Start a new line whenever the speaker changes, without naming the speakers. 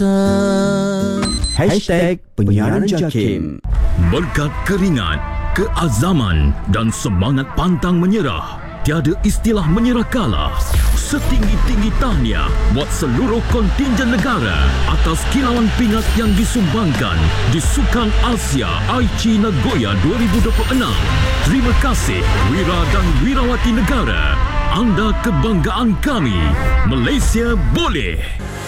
Hashtag Penyiaran Jakim.
Berkat keringat, keazaman dan semangat pantang menyerah, tiada istilah menyerah kalah. Setinggi-tinggi tahniah buat seluruh kontingen negara atas kilauan pingat yang disumbangkan di Sukan Asia Aichi Nagoya 2026. Terima kasih wira dan wirawati negara. Anda kebanggaan kami. Malaysia boleh.